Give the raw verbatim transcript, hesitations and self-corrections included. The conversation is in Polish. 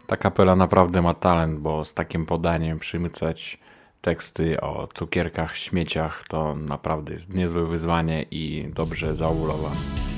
Ta kapela naprawdę ma talent, bo z takim podaniem przymycać teksty o cukierkach, śmieciach to naprawdę jest niezłe wyzwanie i dobrze zaulowane.